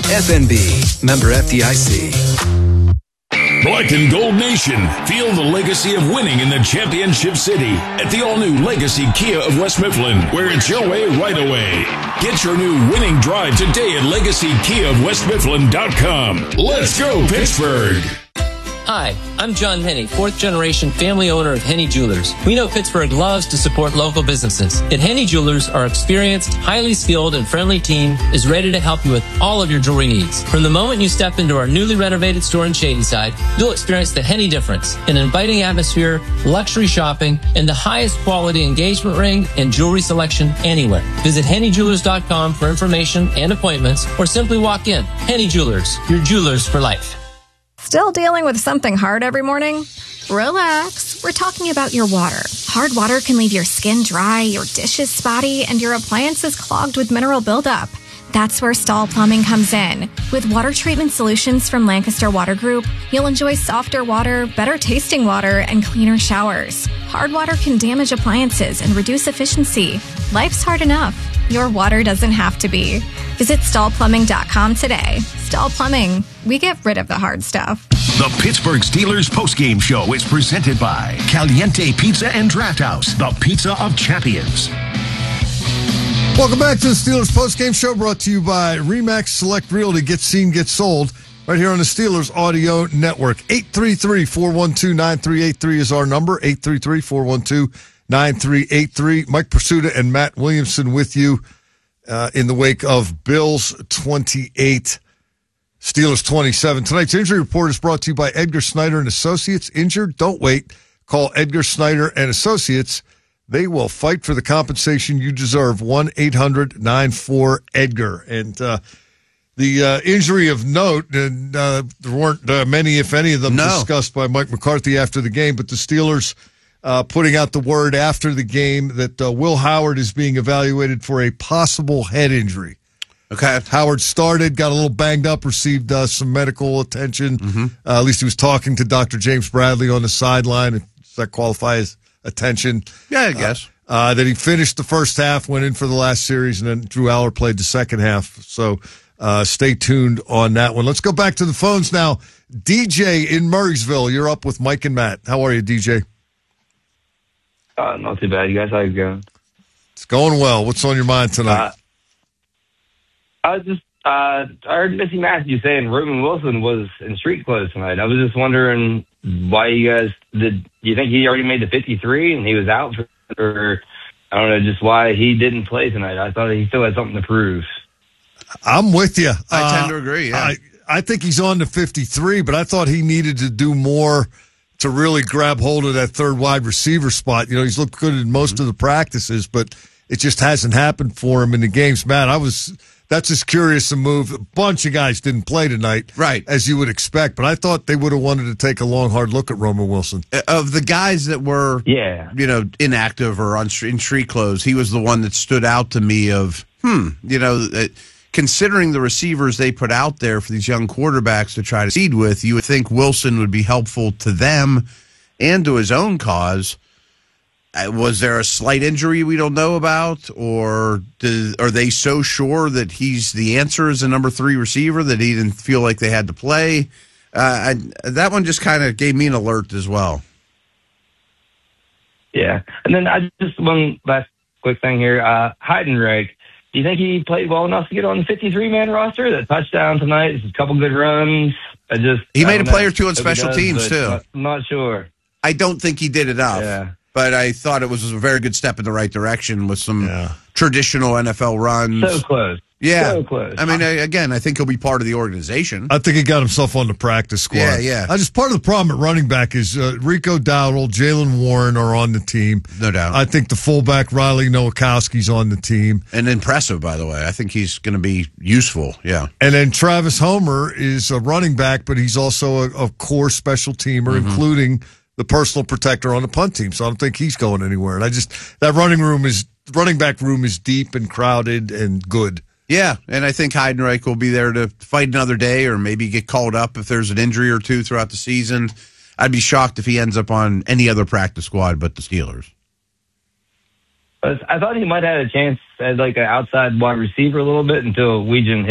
FNB, member FDIC. Black and Gold Nation, feel the legacy of winning in the championship city at the all-new Legacy Kia of West Mifflin, where it's your way right away. Get your new winning drive today at LegacyKiaOfWestMifflin.com. Let's go, Pittsburgh! Hi, I'm John Henney, fourth-generation family owner of Henney Jewelers. We know Pittsburgh loves to support local businesses. At Henney Jewelers, our experienced, highly skilled, and friendly team is ready to help you with all of your jewelry needs. From the moment you step into our newly renovated store in Shadyside, you'll experience the Henney difference, an inviting atmosphere, luxury shopping, and the highest quality engagement ring and jewelry selection anywhere. Visit HenneyJewelers.com for information and appointments, or simply walk in. Henney Jewelers, your jewelers for life. Still dealing with something hard every morning? Relax. We're talking about your water. Hard water can leave your skin dry, your dishes spotty, and your appliances clogged with mineral buildup. That's where Stahl Plumbing comes in. With water treatment solutions from Lancaster Water Group, you'll enjoy softer water, better tasting water, and cleaner showers. Hard water can damage appliances and reduce efficiency. Life's hard enough. Your water doesn't have to be. Visit StahlPlumbing.com today. Stahl Plumbing. We get rid of the hard stuff. The Pittsburgh Steelers postgame show is presented by Caliente Pizza and Draft House, the pizza of champions. Welcome back to the Steelers postgame show, brought to you by RE/MAX Select Realty. Get seen, get sold. Right here on the Steelers Audio Network. 833-412-9383 is our number. 833-412-9383. Mike Pursuta and Matt Williamson with you in the wake of Bills 28, Steelers 27. Tonight's injury report is brought to you by Edgar Snyder and Associates. Injured? Don't wait. Call Edgar Snyder and Associates. They will fight for the compensation you deserve. 1-800-94-EDGAR. And the injury of note, and there weren't many, if any of them, discussed by Mike McCarthy after the game, but the Steelers putting out the word after the game that Will Howard is being evaluated for a possible head injury. Okay. Howard started, got a little banged up, received some medical attention. At least he was talking to Dr. James Bradley on the sideline. Does that qualify as attention? Yeah, I guess. Then he finished the first half, went in for the last series, and then Drew Aller played the second half. So stay tuned on that one. Let's go back to the phones now. DJ in Murraysville, you're up with Mike and Matt. How are you, DJ? Not too bad. You guys, how you going? It's going well. What's on your mind tonight? I heard Missy Matthews saying Roman Wilson was in street clothes tonight. I was just wondering why you guys did. Do you think he already made the 53 and he was out or I don't know, just why he didn't play tonight? I thought he still had something to prove. I'm with you. I tend to agree. Yeah. I think he's on to 53, but I thought he needed to do more to really grab hold of that third wide receiver spot. You know, he's looked good in most of the practices, but it just hasn't happened for him in the games. Matt, that's as curious a move. A bunch of guys didn't play tonight, right, as you would expect, but I thought they would have wanted to take a long, hard look at Roman Wilson. Of the guys that were, inactive or in street clothes, he was the one that stood out to me of, considering the receivers they put out there for these young quarterbacks to try to seed with, you would think Wilson would be helpful to them and to his own cause. Was there a slight injury we don't know about, or are they so sure that he's the answer as a number 3 receiver that he didn't feel like they had to play? That one just kind of gave me an alert as well. Yeah, and then one last quick thing here. Heidenreich, do you think he played well enough to get on the 53-man roster? That touchdown tonight, a couple good runs. He made a play or two on special teams, too. I'm not sure. I don't think he did enough. Yeah. But I thought it was a very good step in the right direction with some traditional NFL runs. So close. Yeah. So close. I mean, again, I think he'll be part of the organization. I think he got himself on the practice squad. Yeah. Part of the problem at running back is Rico Dowdle, Jalen Warren are on the team. No doubt. I think the fullback, Riley Nowakowski's on the team. And impressive, by the way. I think he's going to be useful, yeah. And then Travis Homer is a running back, but he's also a core special teamer, including the personal protector on the punt team. So I don't think he's going anywhere. And that running back room is deep and crowded and good. Yeah, and I think Heidenreich will be there to fight another day or maybe get called up if there's an injury or two throughout the season. I'd be shocked if he ends up on any other practice squad but the Steelers. I thought he might have had a chance as like an outside wide receiver a little bit until Weegan hit